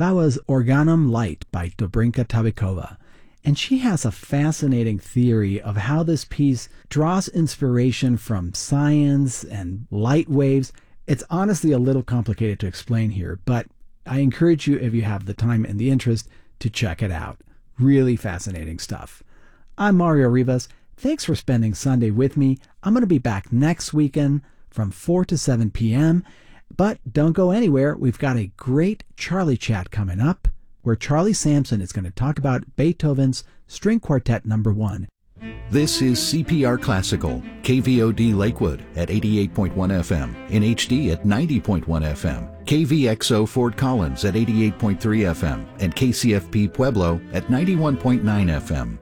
That was Organum Light by Dobrinka Tabikova. And she has a fascinating theory of how this piece draws inspiration from science and light waves. It's honestly a little complicated to explain here, but I encourage you, if you have the time and the interest, to check it out. Really fascinating stuff. I'm Mario Rivas. Thanks for spending Sunday with me. I'm going to be back next weekend from 4 to 7 p.m., but don't go anywhere. We've got a great Charlie Chat coming up, where Charlie Sampson is going to talk about Beethoven's String Quartet No. 1. This is CPR Classical, KVOD Lakewood at 88.1 FM, in HD at 90.1 FM, KVXO Fort Collins at 88.3 FM, and KCFP Pueblo at 91.9 FM.